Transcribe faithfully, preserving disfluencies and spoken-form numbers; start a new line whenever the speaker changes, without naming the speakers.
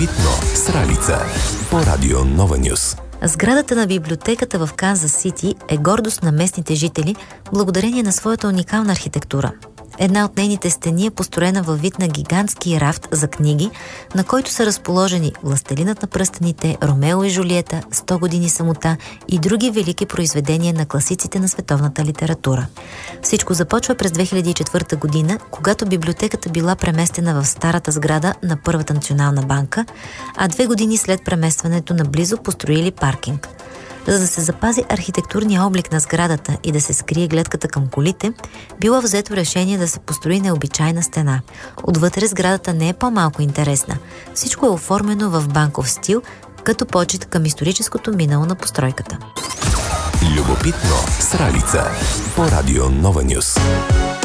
Любопитно с Ралица по Радио Нова Нюс.
Сградата на библиотеката в Канзас Сити е гордост на местните жители благодарение на своята уникална архитектура. Една от нейните стени е построена във вид на гигантски рафт за книги, на който са разположени Властелинът на пръстените, Ромео и Жулиета, сто години самота и други велики произведения на класиците на световната литература. Всичко започва през две хиляди и четвърта година, когато библиотеката била преместена в старата сграда на Първата национална банка, а две години след преместването наблизо построили паркинг. За да се запази архитектурния облик на сградата и да се скрие гледката към колите, било взето решение да се построи необичайна стена. Отвътре сградата не е по-малко интересна. Всичко е оформено в банков стил, като почит към историческото минало на постройката.
Любопитно с Ралица по Радио Нова Нюс.